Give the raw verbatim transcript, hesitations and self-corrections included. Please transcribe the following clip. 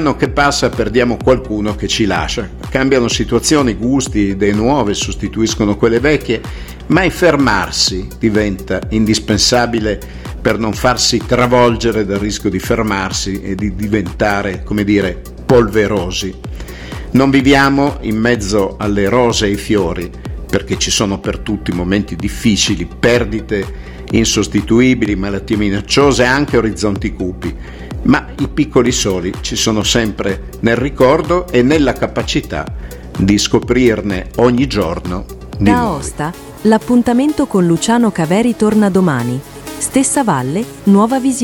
anno che passa perdiamo qualcuno che ci lascia. Cambiano situazioni, gusti, idee nuove sostituiscono quelle vecchie, ma il fermarsi diventa indispensabile per non farsi travolgere dal rischio di fermarsi e di diventare, come dire, polverosi. Non viviamo in mezzo alle rose e ai fiori, perché ci sono per tutti momenti difficili, perdite insostituibili, malattie minacciose e anche orizzonti cupi, ma i piccoli soli ci sono sempre nel ricordo e nella capacità di scoprirne ogni giorno di Da nuovi. Aosta, l'appuntamento con Luciano Caveri torna domani. Stessa valle, nuova visione.